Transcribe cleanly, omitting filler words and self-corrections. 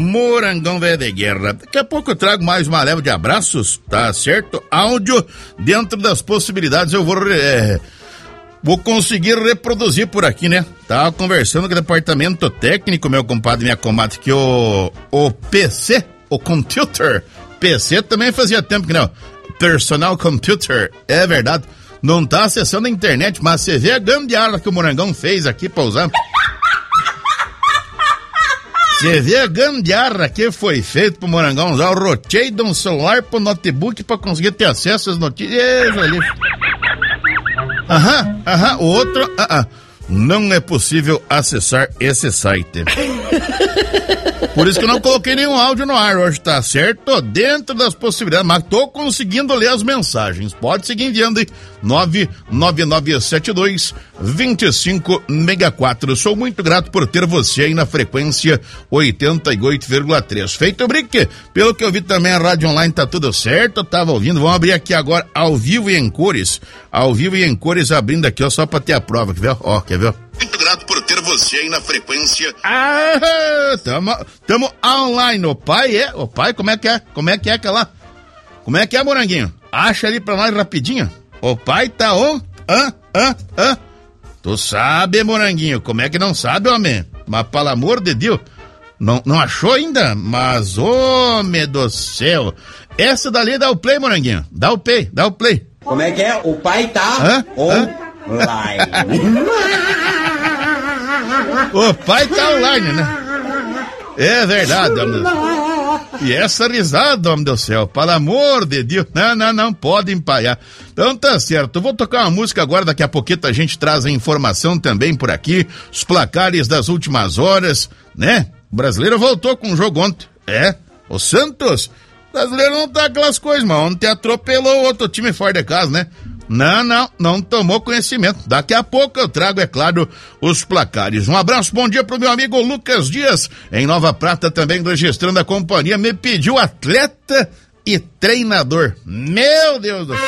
Morangão Velho de Guerra. Daqui a pouco eu trago mais uma leva de abraços, tá certo? Áudio, dentro das possibilidades eu vou conseguir reproduzir por aqui, né? Tava conversando com o departamento técnico, meu compadre e minha comadre, que o PC, o computer, PC também fazia tempo que não. Personal computer, é verdade. Não tá acessando a internet, mas você vê a gambiarra que o Morangão fez aqui pra usar. Você vê a gambiarra que foi feito pro Morangão usar o roteio de um celular pro notebook pra conseguir ter acesso às notícias. O outro, não é possível acessar esse site. Por isso que eu não coloquei nenhum áudio no ar hoje, tá certo? Dentro das possibilidades, mas tô conseguindo ler as mensagens. Pode seguir enviando aí, 99972-2564. Sou muito grato por ter você aí na frequência 88,3. Feito o brinque. Pelo que eu vi também, a rádio online tá tudo certo, eu tava ouvindo. Vamos abrir aqui agora, ao vivo e em cores. Ao vivo e em cores, abrindo aqui, ó, só pra ter a prova, quer ver? Ó, quer ver? Muito grato por ter você aí na frequência. Tamo online. O pai, como é que é? Como é que é aquela? Como é que é, Moranguinho? Acha ali pra nós rapidinho. O pai tá Tu sabe, Moranguinho, como é que não sabe, homem? Mas, pelo amor de Deus, não achou ainda? Mas, homem do céu. Essa dali dá o play, Moranguinho. Dá o play. Como é que é? O pai tá online. O pai tá online, né? É verdade, homem. E essa risada, homem do céu, pelo amor de Deus, não pode empalhar. Então tá certo, eu vou tocar uma música agora, daqui a pouquinho a gente traz a informação também por aqui, os placares das últimas horas, né? O brasileiro voltou com o jogo ontem, o Santos, o brasileiro não tá aquelas coisas, mas ontem atropelou outro time fora de casa, né? Não tomou conhecimento. Daqui a pouco eu trago, é claro, os placares. Um abraço, bom dia pro meu amigo Lucas Dias, em Nova Prata, também registrando a companhia, me pediu atleta e treinador. Meu Deus do céu.